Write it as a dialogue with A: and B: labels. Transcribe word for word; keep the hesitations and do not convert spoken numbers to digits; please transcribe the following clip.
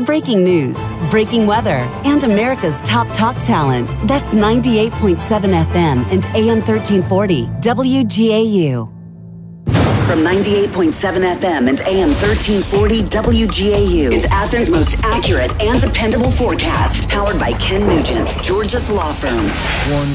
A: breaking news, breaking weather, and America's top talk talent. That's ninety-eight point seven F M and A M thirteen forty W G A U. From ninety-eight point seven F M and A M thirteen forty W G A U, it's Athens' most accurate and dependable forecast. Powered by Ken Nugent, Georgia's law firm.
B: One